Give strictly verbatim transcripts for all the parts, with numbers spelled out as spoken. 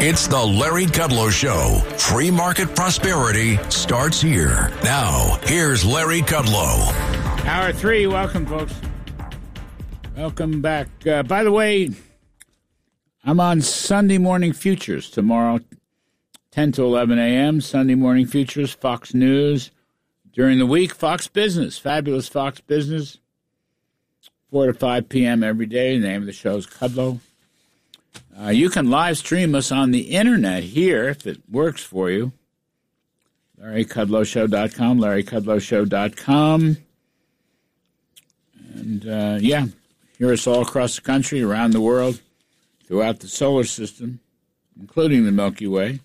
It's the Larry Kudlow Show. Free market prosperity starts here. Now, here's Larry Kudlow. Hour three. Welcome, folks. Welcome back. Uh, by the way, I'm on Sunday Morning Futures tomorrow, ten to eleven a.m. Sunday Morning Futures, Fox News. During the week, Fox Business, fabulous Fox Business, four to five p.m. every day. The name of the show is Kudlow. Uh, you can live stream us on the internet here if it works for you. Larry Kudlow Show dot com, Larry Kudlow Show dot com. And, uh, yeah, hear us all across the country, around the world, throughout the solar system, including the Milky Way.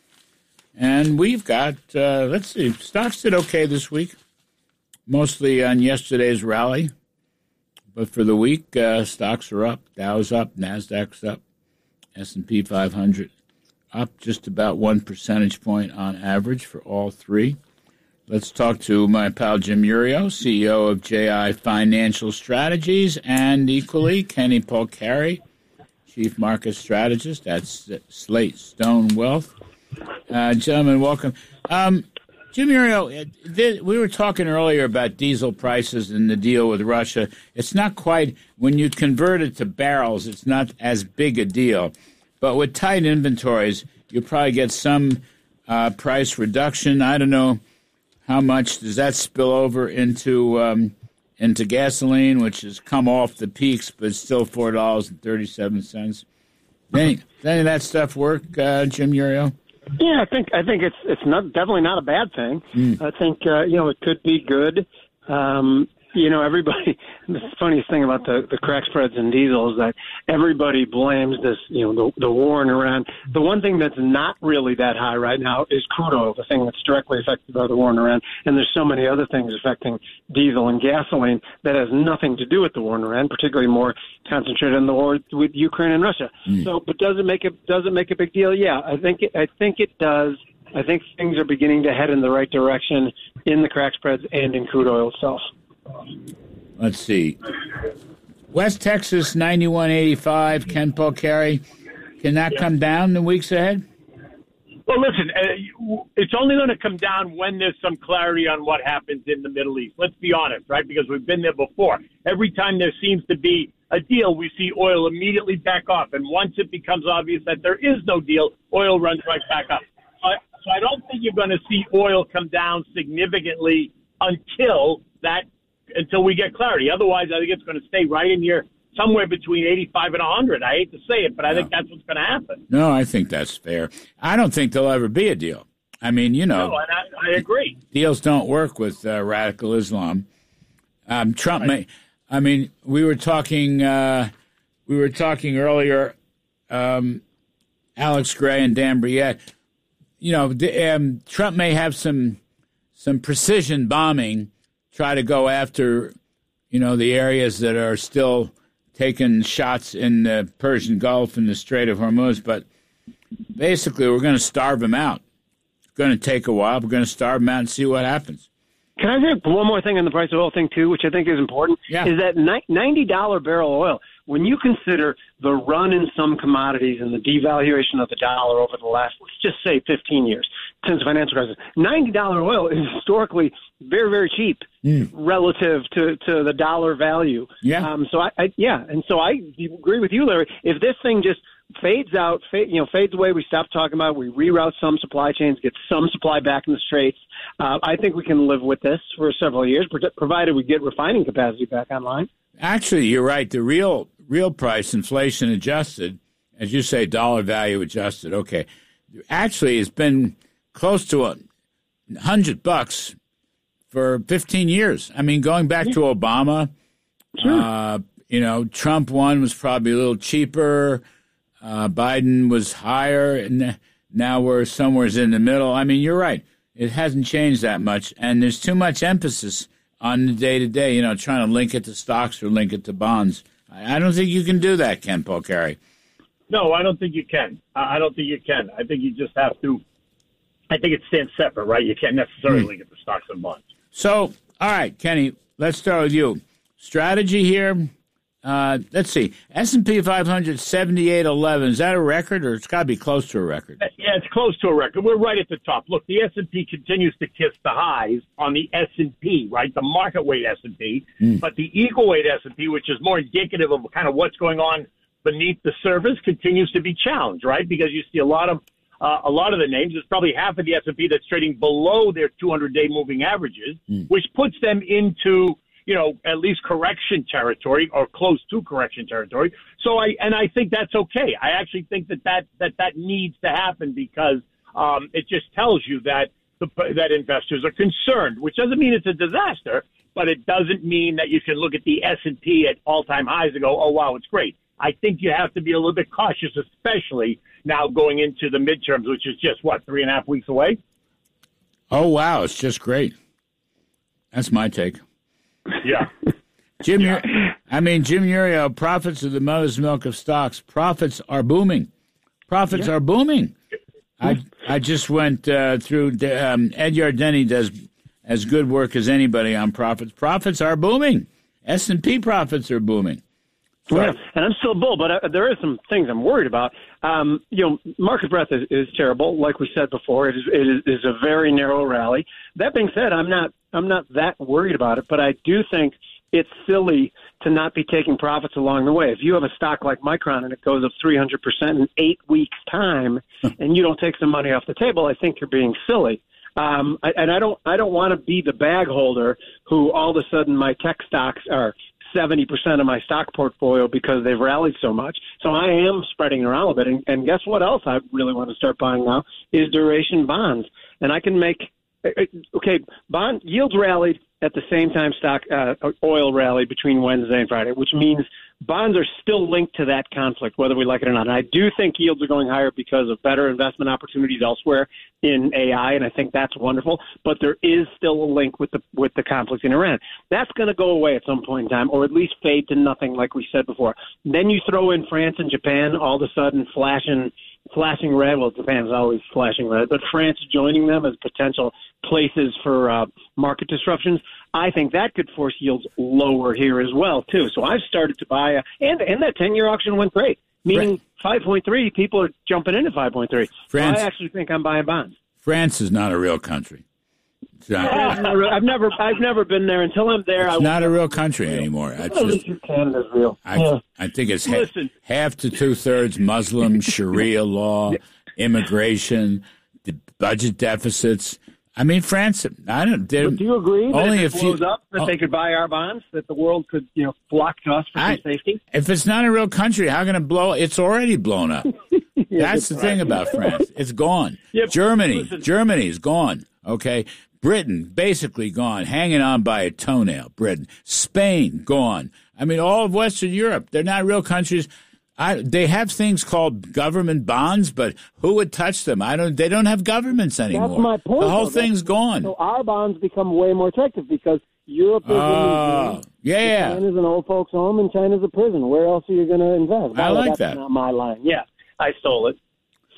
And we've got, uh, let's see, stocks did okay this week, mostly on yesterday's rally. But for the week, uh, stocks are up, Dow's up, NASDAQ's up, S and P five hundred up just about one percentage point on average for all three. Let's talk to my pal Jim Iuorio, C E O of J I Financial Strategies, and equally Kenny Polcari, Chief Market Strategist at Slate Stone Wealth. Uh, gentlemen, welcome. Um, Jim Iuorio, we were talking earlier about diesel prices and the deal with Russia. It's not quite, when you convert it to barrels, it's not as big a deal. But with tight inventories, you probably get some uh, price reduction. I don't know how much does that spill over into um, into gasoline, which has come off the peaks, but still four dollars and thirty-seven cents. Any, does any of that stuff work, uh, Jim Iuorio? Yeah, I think I think it's it's not definitely not a bad thing. Mm. I think uh, you know it could be good. Um, you know, everybody. The funniest thing about the, the crack spreads in diesel is that everybody blames this. You know, the, the war in Iran. The one thing that's not really that high right now is crude oil, the thing that's directly affected by the war in Iran. And there's so many other things affecting diesel and gasoline that has nothing to do with the war in Iran, particularly more concentrated on the war with Ukraine and Russia. Mm. So, but does it make it does it make a big deal? Yeah, I think it, I think it does. I think things are beginning to head in the right direction in the crack spreads and in crude oil itself. Let's see. West Texas ninety-one eighty-five. Ken Polcari. Can that yeah. come down in the weeks ahead? Well, listen, uh, it's only going to come down when there's some clarity on what happens in the Middle East. Let's be honest, right? Because we've been there before. Every time there seems to be a deal, we see oil immediately back off. And once it becomes obvious that there is no deal, oil runs right back up. So I, so I don't think you're going to see oil come down significantly until that, until we get clarity. Otherwise, I think it's going to stay right in here somewhere between eighty-five and one hundred. I hate to say it, but I no. think that's what's going to happen. No, I think that's fair. I don't think there'll ever be a deal. I mean, you know. No, and I, I agree. Deals don't work with uh, radical Islam. Um, Trump right. may. I mean, we were talking. Uh, we were talking earlier. Um, Alex Gray and Dan Briette. You know, the, um, Trump may have some some precision bombing. Try to go after, you know, the areas that are still taking shots in the Persian Gulf and the Strait of Hormuz. But basically, we're going to starve them out. It's going to take a while. We're going to starve them out and see what happens. Can I say one more thing on the price of oil thing, too, which I think is important? Yeah. Is that ninety dollars barrel oil, when you consider the run in some commodities and the devaluation of the dollar over the last, let's just say, fifteen years, since the financial crisis, ninety dollars oil is historically very, very cheap mm. relative to, to the dollar value. Yeah. Um, so, I, I yeah, and so I agree with you, Larry. If this thing just fades out, fade, you know, fades away, we stop talking about it, we reroute some supply chains, get some supply back in the Straits, uh, I think we can live with this for several years, provided we get refining capacity back online. Actually, you're right. The real real price, inflation adjusted, as you say, dollar value adjusted, okay, actually it's been close to a hundred bucks for fifteen years. I mean, going back to Obama, sure. uh, you know, Trump one was probably a little cheaper. Uh, Biden was higher, and now we're somewhere in the middle. I mean, you're right. It hasn't changed that much, and there's too much emphasis on the day-to-day, you know, trying to link it to stocks or link it to bonds. I don't think you can do that, Ken Polcari. No, I don't think you can. I don't think you can. I think you just have to – I think it stands separate, right? You can't necessarily mm. link it to stocks and bonds. So, all right, Kenny, let's start with you. Strategy here, Uh, let's see. S and P five hundred, seventy-eight eleven. Is that a record, or it's got to be close to a record? Yeah, it's close to a record. We're right at the top. Look, the S and P continues to kiss the highs on the S and P, right? The market weight S and P. Mm. But the equal weight S and P, which is more indicative of kind of what's going on beneath the surface, continues to be challenged, right? Because you see a lot of uh, a lot of the names. There's probably half of the S and P that's trading below their two hundred day moving averages, mm. which puts them into, you know, at least correction territory or close to correction territory. So I, and I think that's okay. I actually think that that, that, that needs to happen because um, it just tells you that the, that investors are concerned, which doesn't mean it's a disaster, but it doesn't mean that you can look at the S and P at all-time highs and go, oh, wow, it's great. I think you have to be a little bit cautious, especially now going into the midterms, which is just, what, three and a half weeks away? Oh, wow, it's just great. That's my take. Yeah. Jim, yeah. I mean, Jim Uriel, profits are the mother's milk of stocks. Profits are booming. Profits yeah. are booming. I I just went uh, through, um, Ed Yardeni does as good work as anybody on profits. Profits are booming. S and P profits are booming. So, yeah, and I'm still a bull, but uh, there are some things I'm worried about. Um, you know, market breadth is, is terrible. Like we said before, it is, it is, is a very narrow rally. That being said, I'm not I'm not that worried about it, but I do think it's silly to not be taking profits along the way. If you have a stock like Micron and it goes up three hundred percent in eight weeks' time, and you don't take some money off the table, I think you're being silly. Um, I, and I don't I don't want to be the bag holder who all of a sudden my tech stocks are seventy percent of my stock portfolio because they've rallied so much. So I am spreading around a bit. And, and guess what else I really want to start buying now is duration bonds. And I can make – okay, bond yields rallied at the same time stock uh, oil rallied between Wednesday and Friday, which means bonds are still linked to that conflict, whether we like it or not. And I do think yields are going higher because of better investment opportunities elsewhere in A I, and I think that's wonderful. But there is still a link with the with the conflict in Iran. That's going to go away at some point in time, or at least fade to nothing, like we said before. Then you throw in France and Japan, all of a sudden flashing flashing red. Well, Japan's always flashing red, but France joining them as potential places for uh, market disruptions. I think that could force yields lower here as well, too. So I've started to buy, a, and and that ten-year auction went great, meaning five point three, people are jumping into five point three. France, so I actually think I'm buying bonds. France is not a real country. I've never, I've never, I've never been there. Until I'm there, it's I not a real country anymore. I just, Canada's real. I, yeah. I think it's ha- half to two thirds Muslim, Sharia law, immigration, the budget deficits. I mean, France. I don't. Do you agree that only if it blows up, that oh, they could buy our bonds, that the world could, you know, flock to us for I, safety? If it's not a real country, how can it blow? It's already blown up. yeah, That's the right. thing about France. It's gone. Yep. Germany. Listen. Germany's gone. Okay. Britain, basically gone, hanging on by a toenail. Britain. Spain, gone. I mean, all of Western Europe, they're not real countries. I, they have things called government bonds, but who would touch them? I don't. They don't have governments anymore. That's my point. The whole though. thing's That's, gone. So our bonds become way more attractive because Europe is uh, yeah. China's an old folks' home and China's a prison. Where else are you going to invest? I like That's that. Not my line. Yeah, I stole it.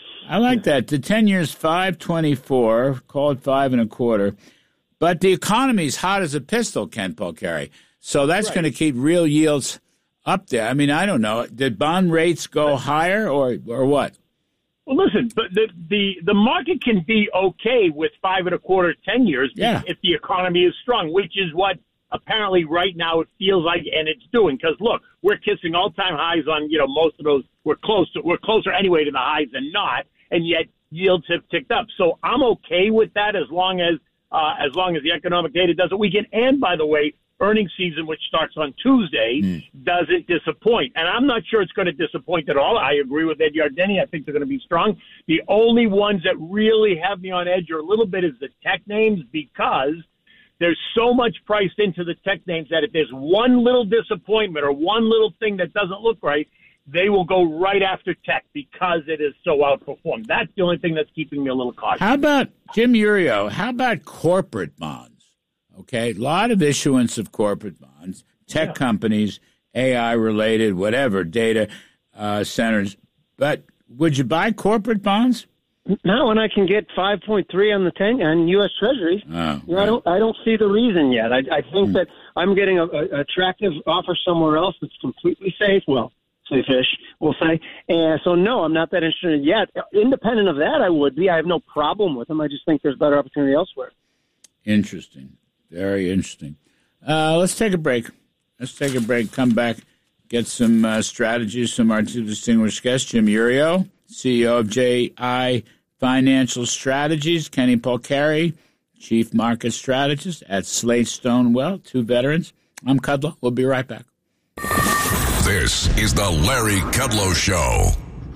I like that. The ten years five twenty four, call it five and a quarter, but the economy's hot as a pistol, Ken Polcari. So that's right. going to keep real yields up there. I mean, I don't know. Did bond rates go higher or or what? Well, listen, but the the the market can be okay with five and a quarter, ten years, yeah. if the economy is strong, which is what apparently right now it feels like, and it's doing. Because look, we're kissing all time highs on you know most of those. We're close to we're closer anyway to the highs than not, and yet yields have ticked up. So I'm okay with that as long as uh, as long as the economic data doesn't weaken. And by the way, earnings season, which starts on Tuesday, mm. doesn't disappoint. And I'm not sure it's going to disappoint at all. I agree with Ed Yardeni. I think they're going to be strong. The only ones that really have me on edge are a little bit is the tech names, because there's so much priced into the tech names that if there's one little disappointment or one little thing that doesn't look right, they will go right after tech because it is so outperformed. That's the only thing that's keeping me a little cautious. How about, Jim Uriel, how about corporate bonds? Okay, a lot of issuance of corporate bonds, tech yeah. companies, A I-related, whatever, data uh, centers. But would you buy corporate bonds? No, and I can get five point three on the ten on U S Treasuries. Oh, you know, right. I don't. I don't see the reason yet. I, I think mm. that I'm getting a, a attractive offer somewhere else that's completely safe. Well, safe-ish, we'll say. And so, no, I'm not that interested yet. Independent of that, I would be. I have no problem with them. I just think there's better opportunity elsewhere. Interesting. Very interesting. Uh, let's take a break. Let's take a break, come back, get some uh, strategies from our two distinguished guests, Jim Iuorio, C E O of J I Financial Strategies, Kenny Polcari, Chief Market Strategist at Slate Stone Well, two veterans. I'm Kudlow. We'll be right back. This is the Larry Kudlow Show.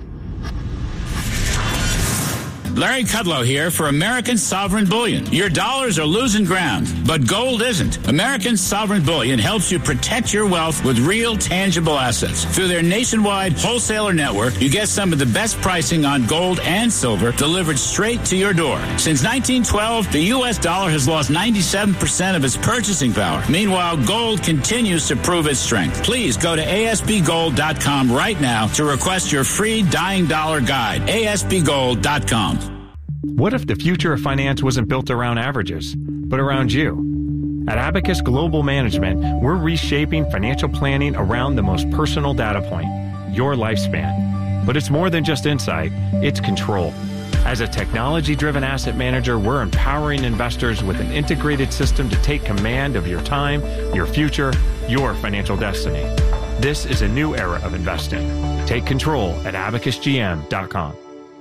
Larry Kudlow here for American Sovereign Bullion. Your dollars are losing ground, but gold isn't. American Sovereign Bullion helps you protect your wealth with real, tangible assets. Through their nationwide wholesaler network, you get some of the best pricing on gold and silver delivered straight to your door. Since nineteen twelve, the U S dollar has lost ninety-seven percent of its purchasing power. Meanwhile, gold continues to prove its strength. Please go to A S B gold dot com right now to request your free Dying Dollar Guide. A S B gold dot com. What if the future of finance wasn't built around averages, but around you? At Abacus Global Management, we're reshaping financial planning around the most personal data point, your lifespan. But it's more than just insight, it's control. As a technology-driven asset manager, we're empowering investors with an integrated system to take command of your time, your future, your financial destiny. This is a new era of investing. Take control at abacus g m dot com.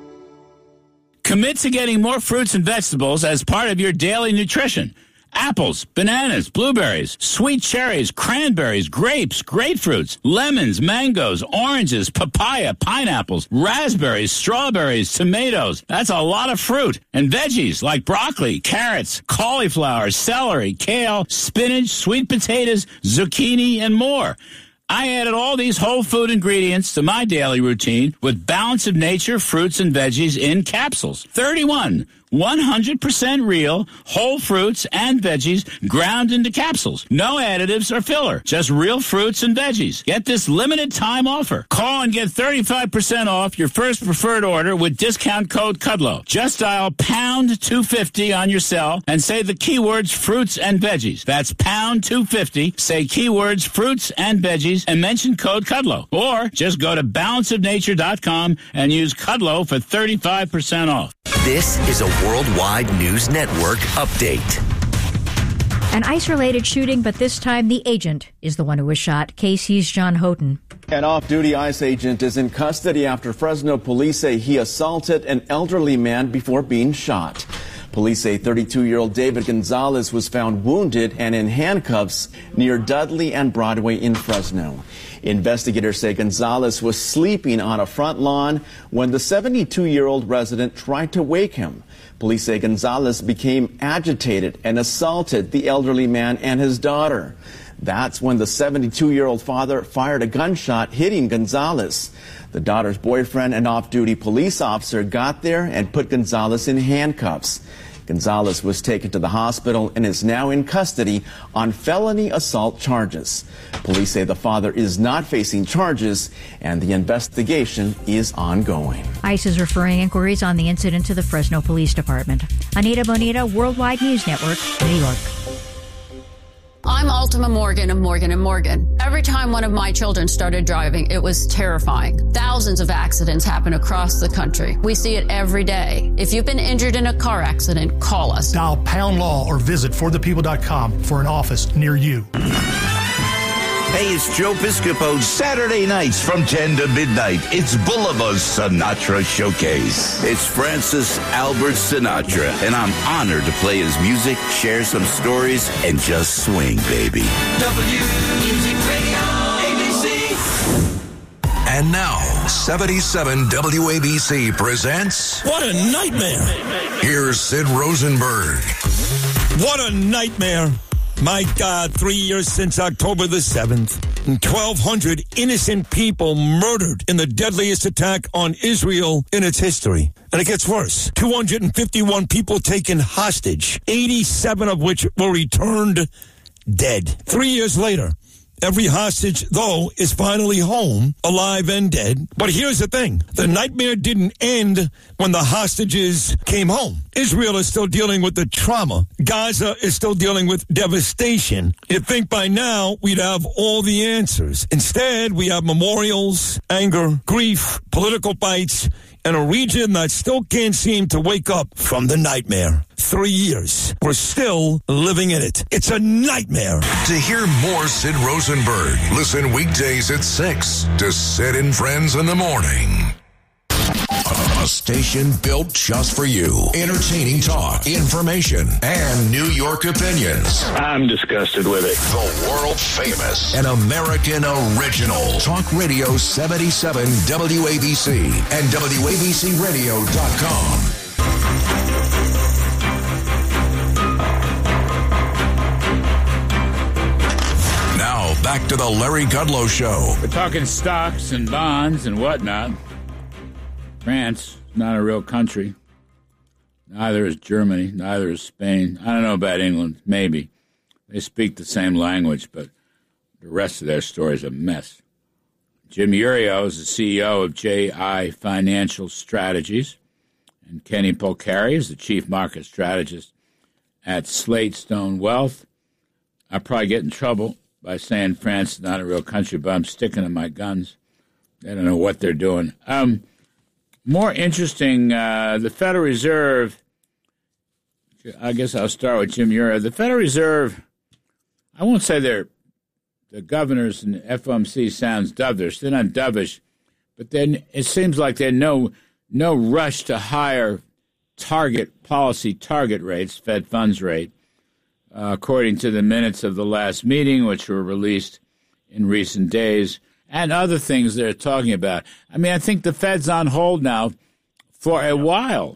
Commit to getting more fruits and vegetables as part of your daily nutrition. Apples, bananas, blueberries, sweet cherries, cranberries, grapes, grapefruits, lemons, mangoes, oranges, papaya, pineapples, raspberries, strawberries, tomatoes. That's a lot of fruit. And veggies like broccoli, carrots, cauliflower, celery, kale, spinach, sweet potatoes, zucchini, and more. I added all these whole food ingredients to my daily routine with Balance of Nature fruits and veggies in capsules. thirty-one one hundred percent real, whole fruits and veggies ground into capsules. No additives or filler, just real fruits and veggies. Get this limited time offer. Call and get thirty-five percent off your first preferred order with discount code Kudlow. Just dial pound two fifty on your cell and say the keywords fruits and veggies. That's pound two fifty, say keywords fruits and veggies, and mention code Kudlow. Or just go to balance of nature dot com and use Kudlow for thirty-five percent off. This is a Worldwide News Network update. An ICE-related shooting, but this time the agent is the one who was shot. K C's John Houghton. An off-duty ICE agent is in custody after Fresno police say he assaulted an elderly man before being shot. Police say thirty-two-year-old David Gonzalez was found wounded and in handcuffs near Dudley and Broadway in Fresno. Investigators say Gonzalez was sleeping on a front lawn when the seventy-two-year-old resident tried to wake him. Police say Gonzalez became agitated and assaulted the elderly man and his daughter. That's when the seventy-two-year-old father fired a gunshot, hitting Gonzalez. The daughter's boyfriend, an off-duty police officer, got there and put Gonzalez in handcuffs. Gonzalez was taken to the hospital and is now in custody on felony assault charges. Police say the father is not facing charges and the investigation is ongoing. ICE is referring inquiries on the incident to the Fresno Police Department. Anita Bonita, Worldwide News Network, New York. I'm Ultima Morgan of Morgan and Morgan. Every time one of my children started driving, it was terrifying. Thousands of accidents happen across the country. We see it every day. If you've been injured in a car accident, call us. Dial pound law or visit for the people dot com for an office near you. Hey, it's Joe Piscopo. Saturday nights from ten to midnight, it's Boulevar's Sinatra Showcase. It's Francis Albert Sinatra, and I'm honored to play his music, share some stories, and just swing, baby. W Music Radio, A B C. And now, seventy-seven W A B C presents... What a nightmare! Here's Sid Rosenberg. What a nightmare! My God, three years since October the seventh, and twelve hundred innocent people murdered in the deadliest attack on Israel in its history. And it gets worse. two hundred fifty-one people taken hostage, eighty-seven of which were returned dead. Three years later, Every hostage, though, is finally home, alive and dead. But here's the thing. The nightmare didn't end when the hostages came home. Israel is still dealing with the trauma. Gaza is still dealing with devastation. You'd think by now we'd have all the answers. Instead, we have memorials, anger, grief, political fights, and a region that still can't seem to wake up from the nightmare. Three years. We're still living in it. It's a nightmare. To hear more Sid Rosenberg, listen weekdays at six to Sid and Friends in the Morning. A station built just for you. Entertaining talk, information, and New York opinions. I'm disgusted with it. The world famous and American original. Talk Radio seventy-seven W A B C and W A B C radio dot com. Now, back to the Larry Kudlow Show. We're talking stocks and bonds and whatnot. France is not a real country. Neither is Germany. Neither is Spain. I don't know about England. Maybe. They speak the same language, but the rest of their story is a mess. Jim Iuorio is the C E O of J I Financial Strategies, and Kenny Polcari is the chief market strategist at Slate Stone Wealth. I'll probably get in trouble by saying France is not a real country, but I'm sticking to my guns. They don't know what they're doing. Um... More interesting, uh, the Federal Reserve, I guess I'll start with Jim Iuorio. The Federal Reserve, I won't say they're, the governors and the F O M C sounds dovish. They're not dovish, but then it seems like there's no, no rush to higher target policy target rates, Fed funds rate, uh, according to the minutes of the last meeting, which were released in recent days. And other things they're talking about. I mean, I think the Fed's on hold now for a while.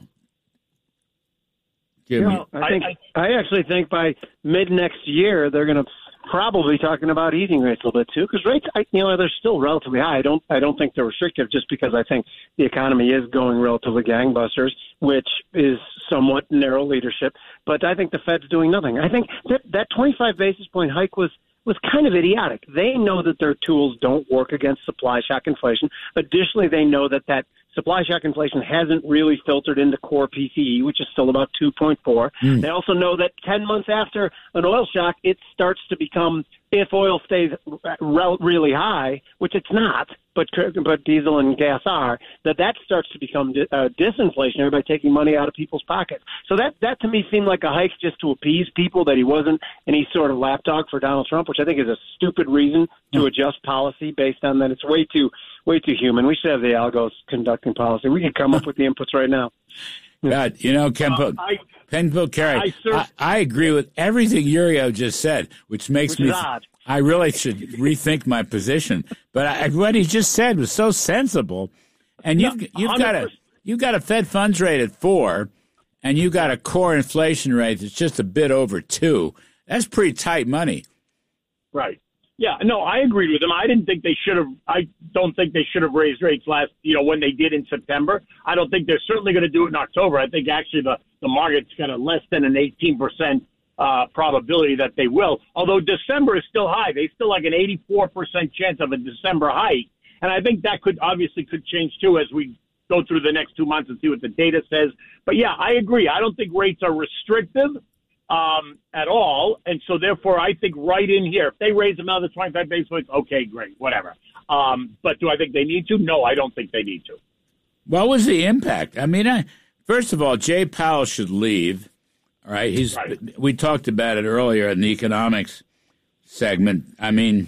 You know, I think I actually think by mid next year they're going to probably talking about easing rates a little bit too, because rates, I, you know, they're still relatively high. I don't, I don't think they're restrictive, just because I think the economy is going relatively gangbusters, which is somewhat narrow leadership. But I think the Fed's doing nothing. I think that that twenty-five basis point hike was. was kind of idiotic. They know that their tools don't work against supply shock inflation. Additionally, they know that that supply shock inflation hasn't really filtered into core P C E, which is still about two point four. Mm. They also know that ten months after an oil shock, it starts to become, if oil stays re- really high, which it's not, but but diesel and gas are, that that starts to become uh, disinflationary by taking money out of people's pockets. So that, that to me seemed like a hike just to appease people, that he wasn't any sort of lapdog for Donald Trump, which I think is a stupid reason to mm. adjust policy based on that. It's way too way too human. We should have the algos conducting policy. We could come up with the inputs right now. God, you know, Ken uh, Polcari, I, I, I agree with everything Iuorio just said, which makes which me. Is odd. I really should rethink my position. But I, what he just said was so sensible. And you've no, you've got a you've got a Fed funds rate at four, and you got a core inflation rate that's just a bit over two. That's pretty tight money. Right. Yeah, no, I agreed with him. I didn't think they should have. I don't think they should have raised rates last, you know, when they did in September. I don't think they're certainly going to do it in October. I think actually the, the market's got a less than an eighteen percent uh, probability that they will. Although December is still high. They still like an eighty-four percent chance of a December hike. And I think that could obviously could change too as we go through the next two months and see what the data says. But yeah, I agree. I don't think rates are restrictive um, at all. And so therefore, I think right in here, if they raise another twenty-five basis points, okay, great, whatever. Um, but do I think they need to? No, I don't think they need to. What was the impact? I mean, I, first of all, Jay Powell should leave. All right, he's. Right. We talked about it earlier in the economics segment. I mean,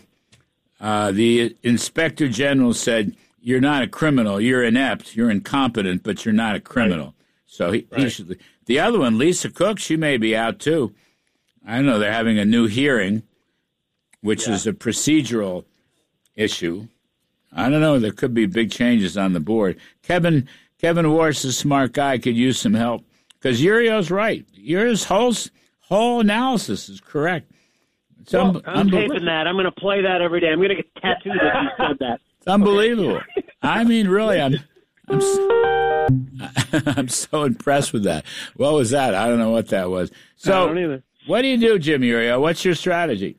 uh, the inspector general said, "You're not a criminal. You're inept. You're incompetent, but you're not a criminal." Right. So he, right. he should leave. The other one, Lisa Cook, she may be out too. I know they're having a new hearing, which yeah. is a procedural issue. I don't know. There could be big changes on the board. Kevin Kevin Warsh, a smart guy, could use some help because Iuorio's right. Iuorio's whole whole analysis is correct. It's well, un- I'm taping that. I'm going to play that every day. I'm going to get tattooed that you said that. It's unbelievable. Okay. I mean, really, I'm I'm so, I'm so impressed with that. What was that? I don't know what that was. So, I don't either. What do you do, Jim Iuorio? What's your strategy?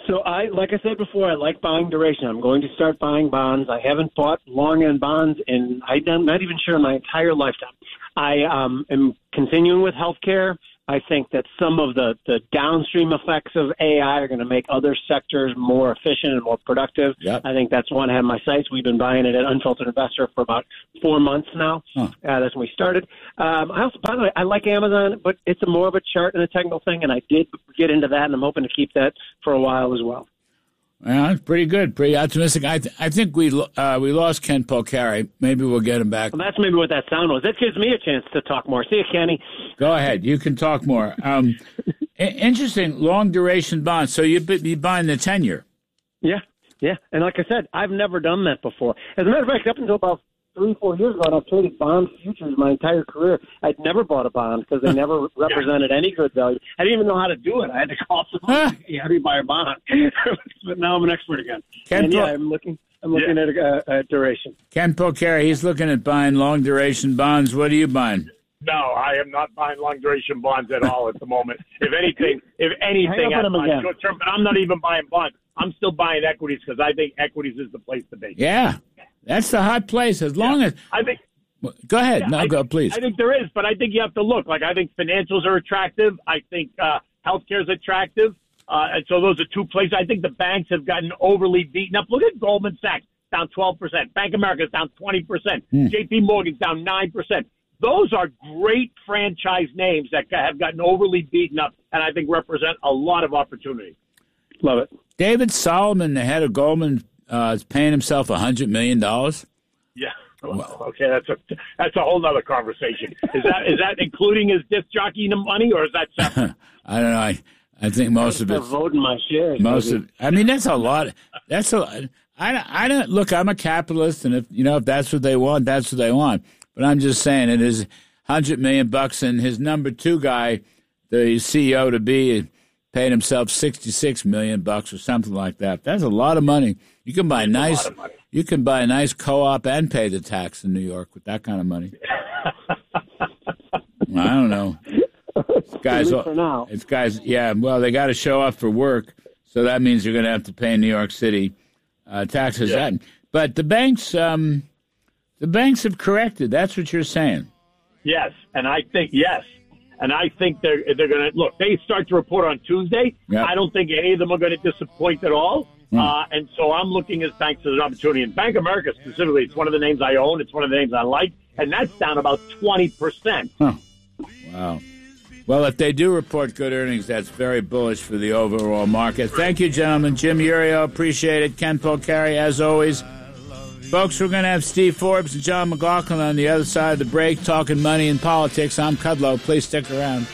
So I, like I said before, I like buying duration. I'm going to start buying bonds. I haven't bought long end bonds in, I'm not even sure, in my entire lifetime. I um, am continuing with healthcare. I think that some of the, the downstream effects of A I are going to make other sectors more efficient and more productive. Yep. I think that's one I have in my sights. We've been buying it at Unfiltered Investor for about four months now. Huh. Uh, that's when we started. Um, I also, by the way, I like Amazon, but it's a more of a chart and a technical thing, and I did get into that, and I'm hoping to keep that for a while as well. Well, that's pretty good, pretty optimistic. I th- I think we uh, we lost Ken Polcari. Maybe we'll get him back. Well, that's maybe what that sound was. That gives me a chance to talk more. See you, Kenny. Go ahead. You can talk more. Um, interesting, long duration bonds. So you'd be buying the ten-year. Yeah, yeah. And like I said, I've never done that before. As a matter of fact, up until about three, four years ago, and I've traded bond futures my entire career. I'd never bought a bond because they never represented any good value. I didn't even know how to do it. I had to call someone. Huh. How do you buy a bond? But now I'm an expert again. Ken and yeah, I'm looking. I'm looking yeah. at a, a duration. Ken Polcari, he's looking at buying long duration bonds. What are you buying? No, I am not buying long duration bonds at all at the moment. If anything, if anything, I'm buying short term. But I'm not even buying bonds. I'm still buying equities because I think equities is the place to be. Yeah. That's the hot place. As long yeah, as I think, go ahead. Yeah, no, I go think, please. I think there is, but I think you have to look. Like I think financials are attractive. I think uh, healthcare is attractive, uh, and so those are two places. I think the banks have gotten overly beaten up. Look at Goldman Sachs down twelve percent. Bank of America is down twenty percent. Hmm. J P Morgan's down nine percent. Those are great franchise names that have gotten overly beaten up, and I think represent a lot of opportunity. Love it. David Solomon, the head of Goldman, uh, is paying himself a hundred million dollars. Yeah. Well, okay, that's a that's a whole other conversation. Is that is that including his disc jockey money, or is that separate? I don't know. I, I think most of it. Voting my shares. Most maybe. of. I mean, that's a lot. That's a. I, I don't look. I'm a capitalist, and if you know if that's what they want, that's what they want. But I'm just saying it is hundred million bucks, and his number two guy, the C E O to be, paid himself sixty-six million bucks or something like that. That's a lot of money. You can buy That's nice. A lot of money. You can buy a nice co-op and pay the tax in New York with that kind of money. I don't know. It's guys, for now. It's guys. Yeah. Well, they got to show up for work, so that means you're going to have to pay in New York City uh, taxes. Yeah. That, but the banks, um, the banks have corrected. That's what you're saying. Yes, and I think yes. And I think they're they're going to look. They start to report on Tuesday. Yep. I don't think any of them are going to disappoint at all. Mm. Uh, and so I'm looking at banks as an opportunity. And Bank of America specifically, it's one of the names I own. It's one of the names I like, and that's down about twenty percent. Huh. Wow. Well, if they do report good earnings, that's very bullish for the overall market. Thank you, gentlemen. Jim Urio, appreciate it. Ken Polcari, as always. Folks, we're going to have Steve Forbes and John McLaughlin on the other side of the break talking money and politics. I'm Kudlow. Please stick around.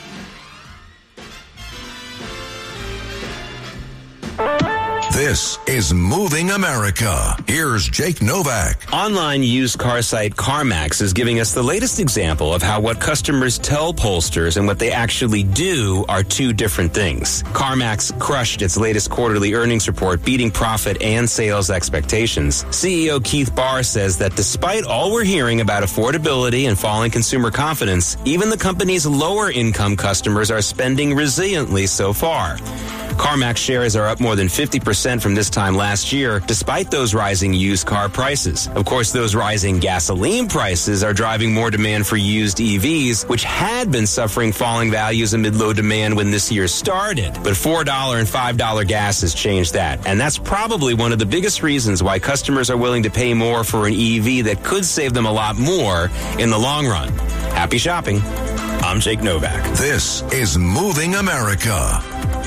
This is Moving America. Here's Jake Novak. Online used car site CarMax is giving us the latest example of how what customers tell pollsters and what they actually do are two different things. CarMax crushed its latest quarterly earnings report, beating profit and sales expectations. C E O Keith Barr says that despite all we're hearing about affordability and falling consumer confidence, even the company's lower income customers are spending resiliently so far. CarMax shares are up more than fifty percent from this time last year, despite those rising used car prices. Of course, those rising gasoline prices are driving more demand for used E Vs, which had been suffering falling values amid low demand when this year started. But four dollars and five dollars gas has changed that, and that's probably one of the biggest reasons why customers are willing to pay more for an E V that could save them a lot more in the long run. Happy shopping. I'm Jake Novak. This is Moving America.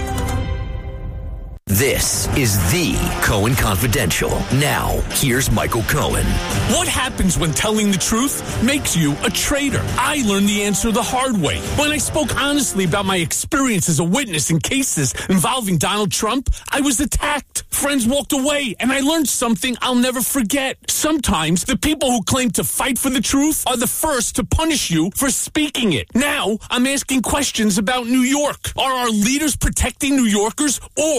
This is the Cohen Confidential. Now, here's Michael Cohen. What happens when telling the truth makes you a traitor? I learned the answer the hard way. When I spoke honestly about my experience as a witness in cases involving Donald Trump, I was attacked. Friends walked away, and I learned something I'll never forget. Sometimes the people who claim to fight for the truth are the first to punish you for speaking it. Now, I'm asking questions about New York. Are our leaders protecting New Yorkers or protecting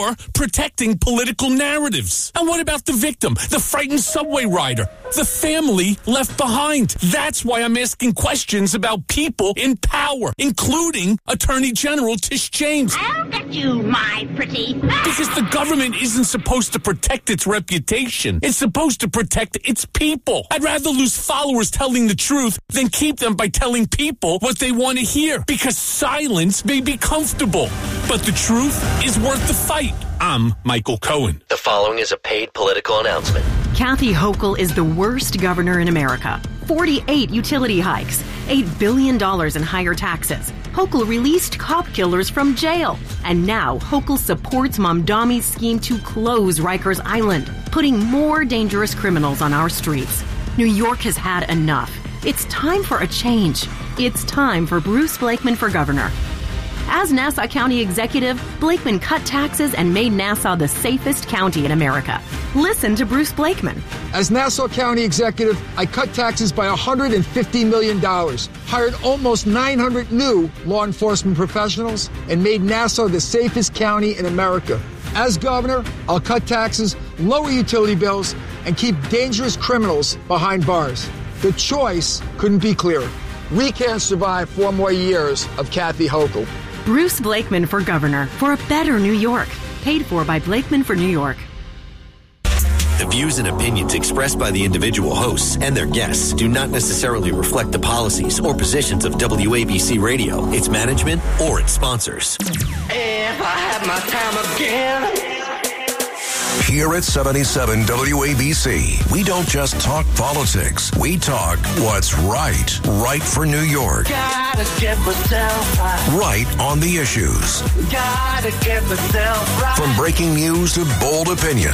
protecting political narratives. And what about the victim, the frightened subway rider, the family left behind? That's why I'm asking questions about people in power, including Attorney General Tish James. I'll get you, my pretty. Because the government isn't supposed to protect its reputation. It's supposed to protect its people. I'd rather lose followers telling the truth than keep them by telling people what they want to hear. Because silence may be comfortable, but the truth is worth the fight. I'm Michael Cohen. The following is a paid political announcement. Kathy Hochul is the worst governor in America. forty-eight utility hikes, eight billion dollars in higher taxes. Hochul released cop killers from jail. And now Hochul supports Mamdami's scheme to close Rikers Island, putting more dangerous criminals on our streets. New York has had enough. It's time for a change. It's time for Bruce Blakeman for governor. As Nassau County Executive, Blakeman cut taxes and made Nassau the safest county in America. Listen to Bruce Blakeman. As Nassau County Executive, I cut taxes by one hundred fifty million dollars, hired almost nine hundred new law enforcement professionals, and made Nassau the safest county in America. As governor, I'll cut taxes, lower utility bills, and keep dangerous criminals behind bars. The choice couldn't be clearer. We can't survive four more years of Kathy Hochul. Bruce Blakeman for governor for a better New York. Paid for by Blakeman for New York. The views and opinions expressed by the individual hosts and their guests do not necessarily reflect the policies or positions of W A B C Radio, its management, or its sponsors. If I had my time again. Here at seventy-seven W A B C, we don't just talk politics. We talk what's right. Right for New York. Gotta get myself right. Right on the issues. Gotta get myself right. From breaking news to bold opinion,